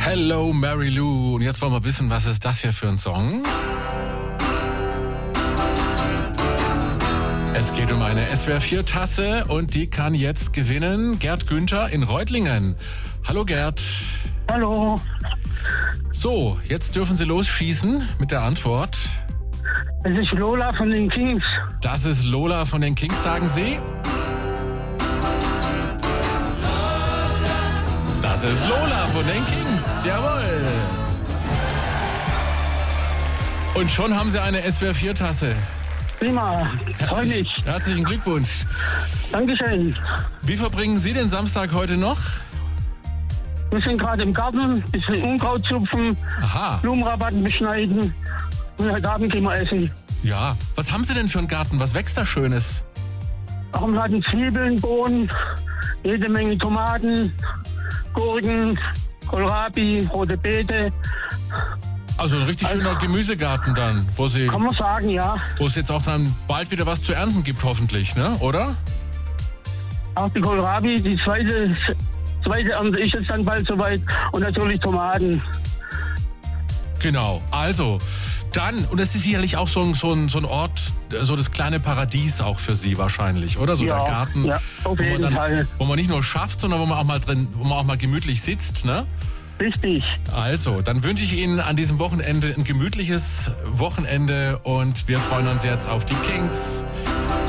Hello Mary Lou. Und jetzt wollen wir wissen, was ist das hier für ein Song? Es geht um eine SWR4-Tasse und die kann jetzt gewinnen Gerd Günther in Reutlingen. Hallo Gerd. Hallo. So, jetzt dürfen Sie losschießen mit der Antwort. Es ist Lola von den Kings. Das ist Lola von den Kings, sagen Sie? Das ist Lola von den Kings, jawohl. Und schon haben Sie eine SWR4-Tasse. Prima, freue mich. Herzlichen Glückwunsch. Dankeschön. Wie verbringen Sie den Samstag heute noch? Wir sind gerade im Garten, ein bisschen Unkraut zupfen, Aha. Blumenrabatten beschneiden und heute Abend gehen wir essen. Ja. Was haben Sie denn für einen Garten? Was wächst da Schönes? Auch wir hatten Zwiebeln, Bohnen, jede Menge Tomaten, Gurken, Kohlrabi, rote Beete. Also ein richtig schöner Gemüsegarten dann, wo Sie Kann man sagen, ja. wo es jetzt auch dann bald wieder was zu ernten gibt, hoffentlich, ne? Oder? Auch die Kohlrabi, die zweite Ernte ist jetzt dann bald soweit und natürlich Tomaten. Genau. Also, dann, und es ist sicherlich auch so ein Ort, so das kleine Paradies auch für Sie wahrscheinlich, oder? So Ja, der Garten, ja, auf jeden Fall. wo man nicht nur schafft, sondern wo man auch mal gemütlich sitzt, ne? Richtig. Also, dann wünsche ich Ihnen an diesem Wochenende ein gemütliches Wochenende und wir freuen uns jetzt auf die Kings.